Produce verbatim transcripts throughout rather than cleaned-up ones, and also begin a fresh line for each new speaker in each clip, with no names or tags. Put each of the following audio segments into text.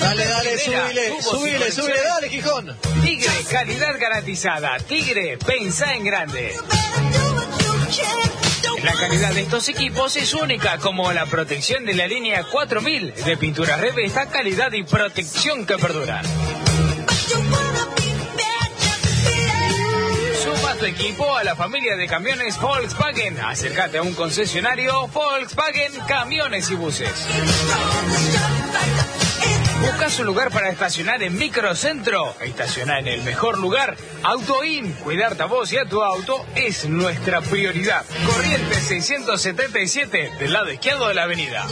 Dale, dale, súbile, súbile, súbile, dale, Gijón.
Tigre, calidad garantizada. Tigre, pensá en grande. La calidad de estos equipos es única, como la protección de la línea cuatro mil de pinturas Revesta, calidad y protección que perduran. Suma tu equipo a la familia de camiones Volkswagen. Acércate a un concesionario Volkswagen Camiones y Buses. ¿Buscas un lugar para estacionar en Microcentro? Estacionar en el mejor lugar. AutoIn. Cuidarte a vos y a tu auto es nuestra prioridad. Corrientes seiscientos setenta y siete, del lado izquierdo de la avenida.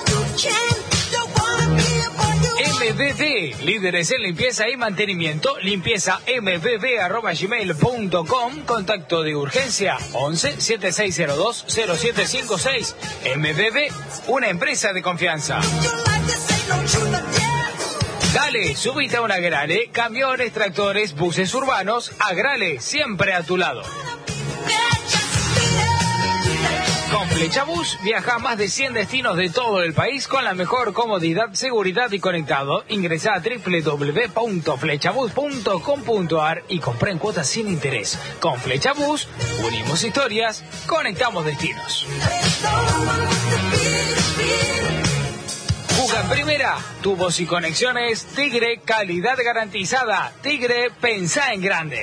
M B B, líderes en limpieza y mantenimiento. Limpieza m b b arroba gmail punto com. Contacto de urgencia once, setenta y seis cero dos, cero siete cinco seis. M B B, una empresa de confianza. Dale, subite a un Agrale, camiones, tractores, buses urbanos. Agrale, siempre a tu lado. Con Flechabús viaja a más de cien destinos de todo el país con la mejor comodidad, seguridad y conectado. Ingresa a doble u doble u doble u punto flechabús punto com punto a r y compra en cuotas sin interés. Con Flechabús unimos historias, conectamos destinos. Juga en primera, tubos y conexiones, Tigre, calidad garantizada. Tigre, pensá en grande.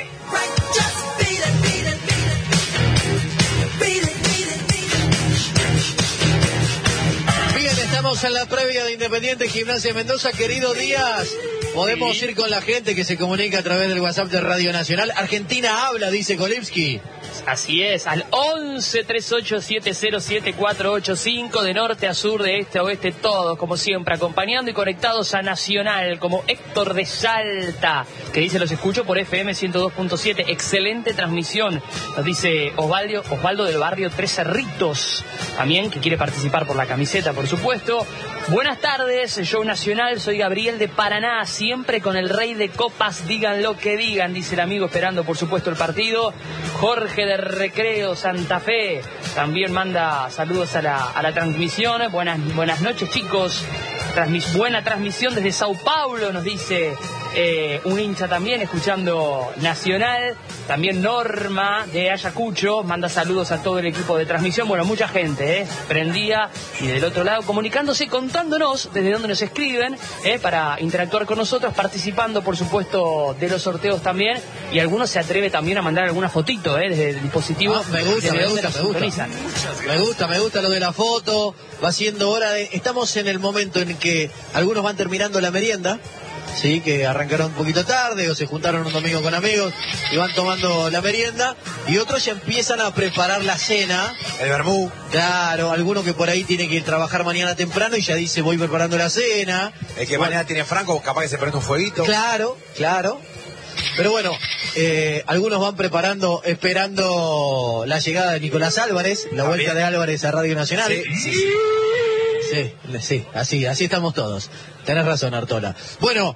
Bien, estamos en la previa de Independiente Gimnasia Mendoza. Querido Díaz, podemos sí. ir con la gente que se comunica a través del WhatsApp de Radio Nacional. Argentina habla, dice Kolipski.
Así es, al once, treinta y ocho, setenta, siete cuatro ocho cinco, de norte a sur, de este a oeste, todos, como siempre, acompañando y conectados a Nacional, como Héctor de Salta, que dice, los escucho por F M ciento dos punto siete, excelente transmisión, nos dice Osvaldo, Osvaldo del barrio Tres Cerritos, también, que quiere participar por la camiseta, por supuesto. Buenas tardes, Show Nacional, soy Gabriel de Paraná, siempre con el rey de copas, digan lo que digan, dice el amigo, esperando por supuesto el partido. Jorge de Recreo, Santa Fe, también manda saludos a la, a la transmisión. Buenas, buenas noches, chicos. Transmis, buena transmisión desde Sao Paulo, nos dice eh, un hincha también, escuchando Nacional. También Norma de Ayacucho manda saludos a todo el equipo de transmisión. Bueno, mucha gente, ¿eh? Prendía y del otro lado comunicándose, contándonos desde dónde nos escriben, ¿eh? Para interactuar con nosotros, participando, por supuesto, de los sorteos también. Y algunos se atreve también a mandar alguna fotito, ¿eh? Desde el dispositivo.
Ah, me gusta, me gusta, me gusta. Me gusta, me gusta lo de la foto. Va siendo hora de... Estamos en el momento en que algunos van terminando la merienda. Sí, que arrancaron un poquito tarde o se juntaron un domingo con amigos y van tomando la merienda, y otros ya empiezan a preparar la cena.
El vermú.
Claro, alguno que por ahí tiene que ir a trabajar mañana temprano y ya dice voy preparando la cena.
El que
bueno,
mañana tiene Franco, capaz que se prende un fueguito.
Claro, claro. Pero bueno, eh, algunos van preparando, esperando la llegada de Nicolás Álvarez, la vuelta de Álvarez a Radio Nacional.
Sí, sí, sí.
Sí, sí, así, así estamos todos. Tenés razón, Artola. Bueno,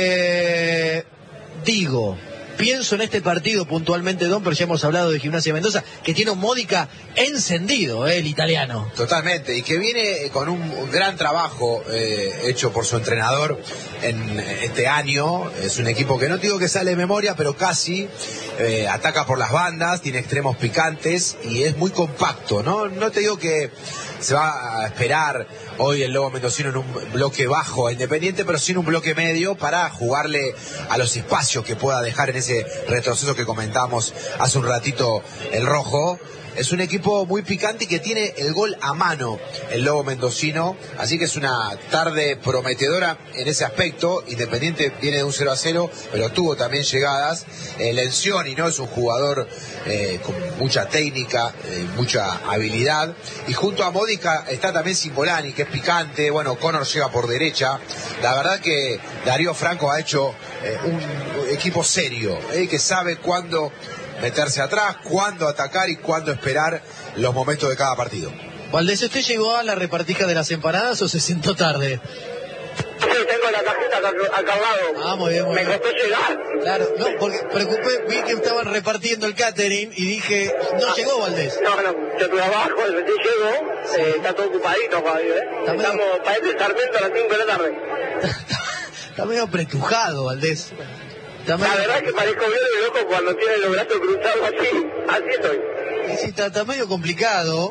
eh, digo, pienso en este partido puntualmente, Don, pero ya hemos hablado de Gimnasia Mendoza, que tiene un Módica encendido, eh, el italiano.
Totalmente, y que viene con un gran trabajo eh, hecho por su entrenador en este año. Es un equipo que no digo que sale de memoria, pero casi eh, ataca por las bandas, tiene extremos picantes y es muy compacto, ¿no? No te digo que se va a esperar hoy el Lobo Mendocino en un bloque bajo a Independiente, pero sí en un bloque medio para jugarle a los espacios que pueda dejar en ese retroceso que comentábamos hace un ratito el Rojo. Es un equipo muy picante y que tiene el gol a mano, el Lobo Mendocino, así que es una tarde prometedora en ese aspecto. Independiente viene de un cero a cero, pero tuvo también llegadas. Eh, Lencioni, ¿no? Es un jugador eh, con mucha técnica, eh, mucha habilidad, y junto a Módica está también Simbolani, que es picante. Bueno, Connor llega por derecha. La verdad que Darío Franco ha hecho eh, un equipo serio, eh, que sabe cuándo meterse atrás, cuándo atacar y cuándo esperar los momentos de cada partido.
Valdés, ¿usted llegó a la repartija de las empanadas o se sentó tarde?
Sí, tengo la cajita acá, acá al lado.
Ah, muy bien, muy
Me
bien.
costó llegar.
Claro, no, porque preocupé, vi que estaban repartiendo el catering y dije, no llegó Valdés.
No, no, yo trabajo, recién llego, sí. eh, está todo ocupadito, Javier, ¿eh?
También...
Estamos para este Sarmiento a las cinco de la tarde.
Está medio apretujado, Valdés. Está medio...
La verdad es que parezco bien y loco cuando tiene los brazos cruzados así. Así estoy.
Sí, está, está medio complicado,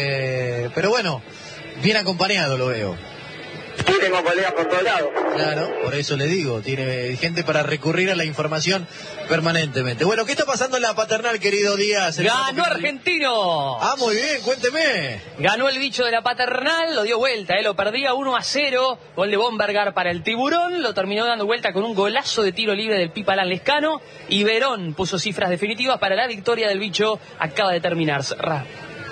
eh, pero bueno, bien acompañado lo veo.
Sí, tengo colegas por todos lados.
Claro, por eso le digo, tiene gente para recurrir a la información permanentemente. Bueno, ¿qué está pasando en la Paternal, querido Díaz?
¡Ganó Argentino!
Ah, muy bien, cuénteme.
Ganó el bicho de la Paternal, lo dio vuelta, ¿eh? Lo perdía uno a cero. Gol de Bombergar para el Tiburón. Lo terminó dando vuelta con un golazo de tiro libre del Pipa Alan Lescano. Y Verón puso cifras definitivas para la victoria del bicho. Acaba de terminar. Ra.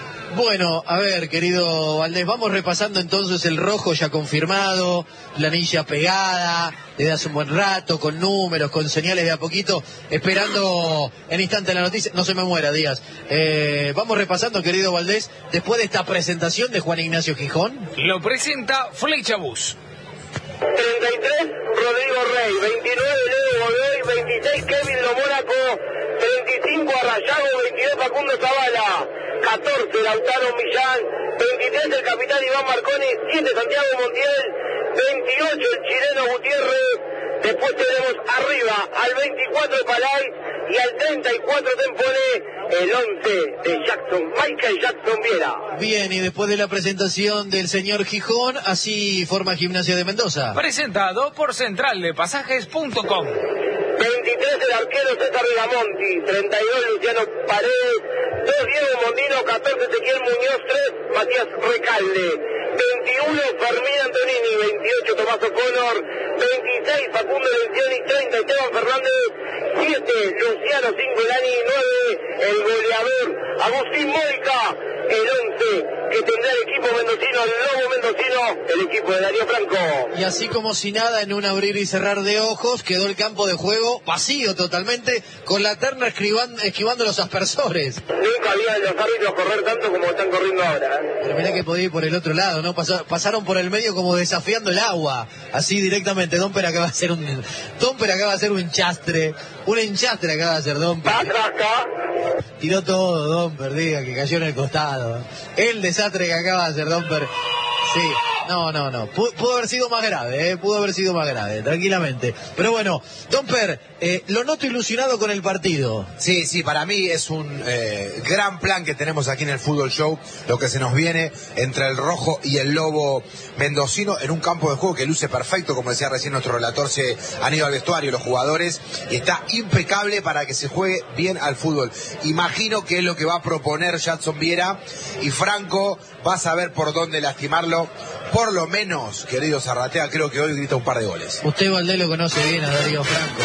Bueno, a ver, querido Valdés, vamos repasando entonces el rojo ya confirmado, planilla pegada, desde hace un buen rato, con números, con señales de a poquito, esperando en instante la noticia. No se me muera, Díaz. Eh, vamos repasando, querido Valdés, después de esta presentación de Juan Ignacio Gijón.
Lo presenta Flecha Bus.
treinta y tres, Rodrigo Rey. veintinueve, Leo Godoy. veintiséis, Kevin Lo Mónaco. treinta y cinco, Arrayago. veintidós, Facundo Zavala. catorce, Lautaro Millán. veintitrés, el capitán Iván Marconi. siete, Santiago Montiel. veintiocho, el chileno Gutiérrez. Después tenemos arriba al veinticuatro, Palay. Y al treinta y cuatro, Tempone. El once de Jackson, Michael Jackson Viera.
Bien, y después de la presentación del señor Gijón, así forma Gimnasia de Mendoza.
Presentado por central de pasajes punto com.
veintitrés, el arquero César Rigamonti. treinta y dos, Luciano Paredes. dos, Diego Mondino. catorce, Ezequiel Muñoz. tres, Matías Recalde. veintiuno, Fermín Antonini. veintiocho, Tomás O'Connor. veintiséis, Facundo Lencioni. treinta, Esteban Fernández. siete, Luciano Cingolani. nueve, el goleador Agustín Módica. El once que tendrá el equipo mendocino, el Lobo mendocino, el equipo de Darío Franco.
Y así como si nada, en un abrir y cerrar de ojos, quedó el campo de juego vacío totalmente, con la terna esquivando, esquivando los aspersores.
Nunca había los árbitros correr tanto como están corriendo ahora. ¿eh?
Pero mirá que podía ir por el otro lado, ¿no? Pasó, pasaron por el medio como desafiando el agua, así directamente. Domper acaba de hacer un... Domper acaba de hacer un enchastre, un enchastre acaba de hacer Domper.
Acá.
Tiró todo, Domper, diga, que cayó en el costado. El desastre que acaba de hacer Domper. Sí, no, no, no. Pudo, pudo haber sido más grave, ¿eh? Pudo haber sido más grave, tranquilamente. Pero bueno, Domper, eh, lo noto ilusionado con el partido.
Sí, sí, para mí es un eh, gran plan que tenemos aquí en el Fútbol Show, lo que se nos viene entre el rojo y el lobo mendocino en un campo de juego que luce perfecto, como decía recién nuestro relator, se han ido al vestuario los jugadores y está impecable para que se juegue bien al fútbol. Imagino que es lo que va a proponer Jackson Viera y Franco va a saber por dónde lastimarlo. Por lo menos, querido Zarratea, creo que hoy grita un par de goles.
Usted, Valdés, lo conoce bien a Darío Franco.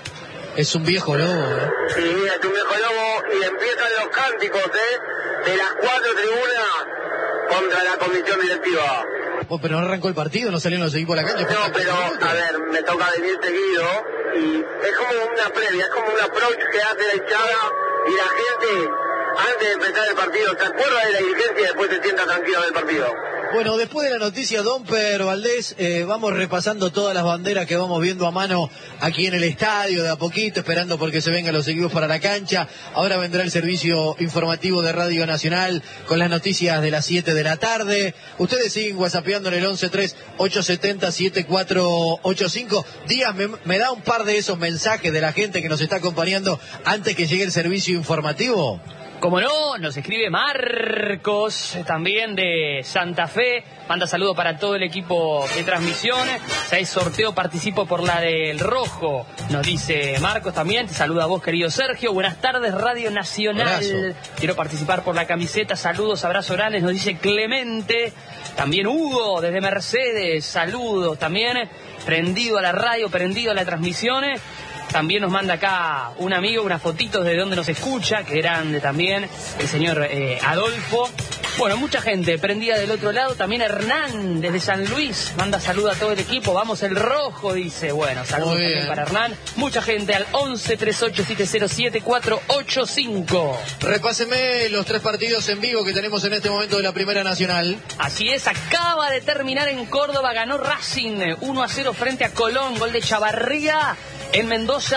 Es un viejo lobo, ¿eh?
Sí, es un viejo lobo y empiezan los cánticos, ¿eh? De las cuatro tribunas contra la comisión directiva.
Oh, pero no arrancó el partido, no salieron los equipos a la cancha.
No, pero, a ver, me toca venir seguido y es como una previa, es como un approach que hace la hinchada y la gente, antes de empezar el partido, se acuerda de la dirigencia y después se sienta tranquilo del partido.
Bueno, después de la noticia, Domper, Valdés, eh, vamos repasando todas las banderas que vamos viendo a mano aquí en el estadio, de a poquito, esperando porque se vengan los equipos para la cancha. Ahora vendrá el servicio informativo de Radio Nacional con las noticias de las siete de la tarde. Ustedes siguen whatsappeando en el once tres ocho siete cero siete cuatro ocho cinco. Díaz, me, me da un par de esos mensajes de la gente que nos está acompañando antes que llegue el servicio informativo.
Como no, nos escribe Marcos, también de Santa Fe, manda saludos para todo el equipo de transmisión. Si hay sorteo, participo por la del rojo, nos dice Marcos también. Te saluda a vos, querido Sergio. Buenas tardes, Radio Nacional.
Abrazo.
Quiero participar por la camiseta, saludos, abrazos orales, nos dice Clemente. También Hugo, desde Mercedes, saludos también. Prendido a la radio, prendido a la transmisión. También nos manda acá un amigo unas fotitos de donde nos escucha, que grande también, el señor eh, Adolfo. Bueno, mucha gente prendida del otro lado. También Hernán, desde San Luis, manda saludo a todo el equipo. Vamos el rojo, dice. Bueno, saludos también para Hernán. Mucha gente al once tres ocho siete cero siete cuatro ocho cinco.
Repáseme los tres partidos en vivo que tenemos en este momento de la Primera Nacional.
Así es, acaba de terminar en Córdoba. Ganó Racing uno a cero frente a Colón. Gol de Chavarría. En Mendoza,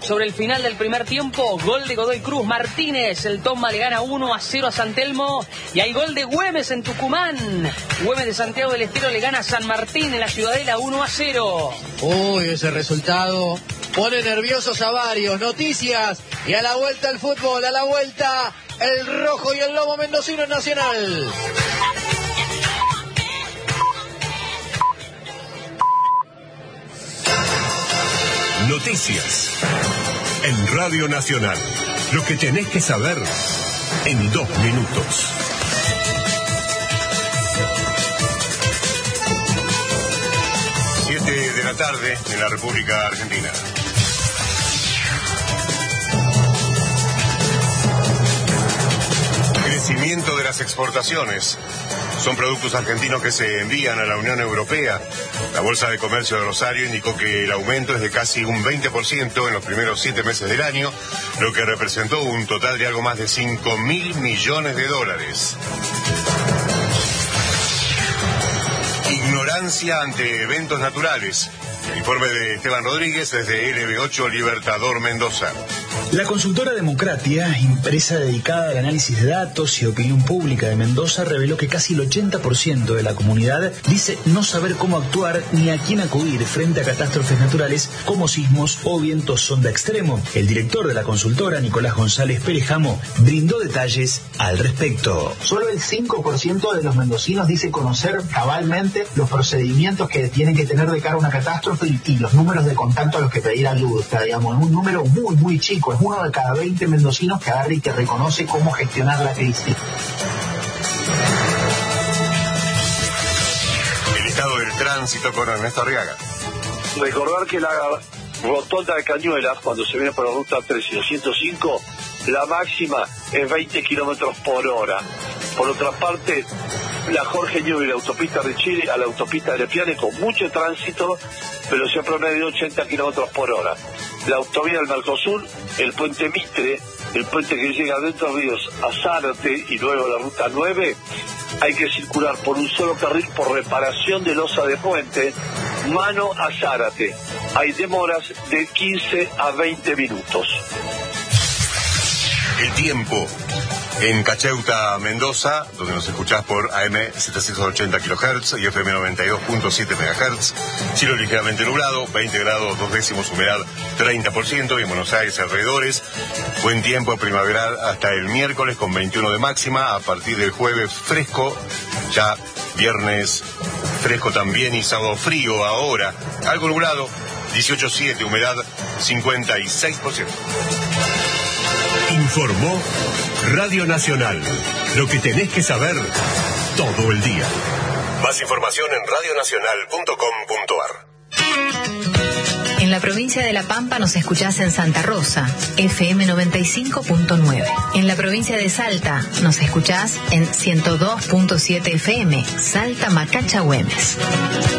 sobre el final del primer tiempo. Gol de Godoy Cruz Martínez. El Tomba le gana uno a cero a San Telmo. Y hay gol de Güemes en Tucumán. Güemes de Santiago del Estero le gana a San Martín en la Ciudadela uno a cero.
Uy, ese resultado pone nerviosos a varios. Noticias. Y a la vuelta el fútbol, a la vuelta el rojo y el lobo mendocino en Nacional.
Noticias en Radio Nacional. Lo que tenés que saber en dos minutos. Siete de la tarde en la República Argentina. Crecimiento de las exportaciones. Son productos argentinos que se envían a la Unión Europea. La Bolsa de Comercio de Rosario indicó que el aumento es de casi un veinte por ciento en los primeros siete meses del año, lo que representó un total de algo más de cinco mil millones de dólares. Ignorancia ante eventos naturales. El informe de Esteban Rodríguez desde L B ocho Libertador Mendoza.
La consultora Democratia, empresa dedicada al análisis de datos y opinión pública de Mendoza, reveló que casi el ochenta por ciento de la comunidad dice no saber cómo actuar ni a quién acudir frente a catástrofes naturales como sismos o vientos sonda extremo. El director de la consultora, Nicolás González Perejamo, brindó detalles al respecto.
Solo el cinco por ciento de los mendocinos dice conocer cabalmente los procedimientos que tienen que tener de cara a una catástrofe y, y los números de contacto a los que pedir ayuda. O sea, digamos, es un número muy, muy chico. Es uno de cada veinte mendocinos que agarra y que reconoce cómo gestionar la crisis.
El estado del tránsito con Ernesto Arriaga.
Recordar que la rotonda de Cañuelas, cuando se viene por la ruta tres y doscientos cinco, la máxima es veinte kilómetros por hora. Por otra parte, la Jorge Newbery, la autopista de Chile a la autopista de Lepiane, con mucho tránsito, pero se promedio ochenta kilómetros por hora. La autovía del Mercosur, el puente Mitre, el puente que llega de Entre Ríos a Zárate y luego la ruta nueve, hay que circular por un solo carril por reparación de losa de puente, mano a Zárate. Hay demoras de quince a veinte minutos.
El tiempo. En Cacheuta, Mendoza, donde nos escuchás por A M setecientos ochenta kilohertz y F M noventa y dos punto siete megahertz, cielo ligeramente nublado, veinte grados, dos décimos, humedad treinta por ciento, y en Buenos Aires alrededores, buen tiempo primaveral hasta el miércoles con veintiuno de máxima, a partir del jueves fresco, ya viernes fresco también y sábado frío ahora, algo nublado, dieciocho punto siete, humedad cincuenta y seis por ciento.
Informó Radio Nacional. Lo que tenés que saber todo el día.
Más información en radio nacional punto com punto ar.
En la provincia de La Pampa nos escuchás en Santa Rosa, F M noventa y cinco punto nueve. En la provincia de Salta nos escuchás en ciento dos punto siete F M, Salta Macacha Güemes.